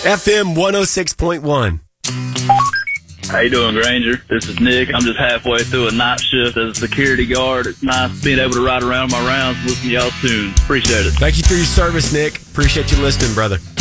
FM 106.1. How you doing, Granger? This is Nick. I'm just halfway through a night shift as a security guard. It's nice being able to ride around my rounds and listen to y'all's tunes. Appreciate it. Thank you for your service, Nick. Appreciate you listening, brother.